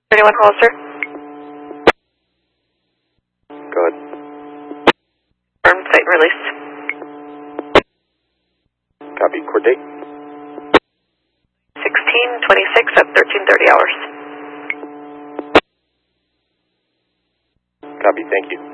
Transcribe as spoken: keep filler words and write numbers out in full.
Anyone call, sir? Go ahead. Firm site released. Copy. Court date? sixteen twenty-six at thirteen thirty hours. Copy. Thank you.